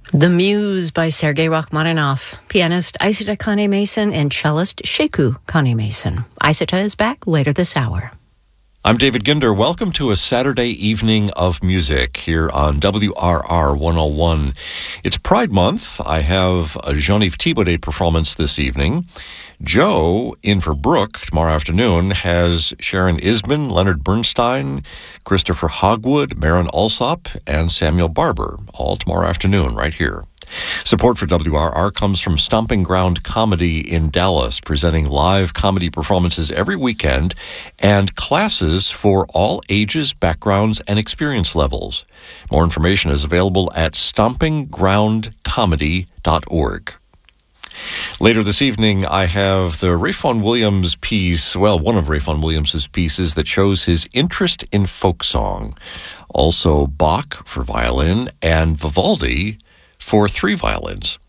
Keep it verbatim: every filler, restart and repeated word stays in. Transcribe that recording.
The Muse by Sergei Rachmaninoff, pianist Isata Kane-Mason and cellist Sheku Kane-Mason. Isata is back later this hour. I'm David Ginder. Welcome to a Saturday evening of music here on W R R one oh one. It's Pride Month. I have a Jean-Yves Thibaudet performance this evening. Joe, in for Brooke tomorrow afternoon, has Sharon Isbin, Leonard Bernstein, Christopher Hogwood, Marin Alsop, and Samuel Barber, all tomorrow afternoon right here. Support for W R R comes from Stomping Ground Comedy in Dallas, presenting live comedy performances every weekend and classes for all ages, backgrounds, and experience levels. More information is available at stomping ground comedy dot org. Later this evening, I have the Ralph Vaughan Williams piece, well, one of Ralph Vaughan Williams' pieces that shows his interest in folk song. Also Bach for violin and Vivaldi for three violins.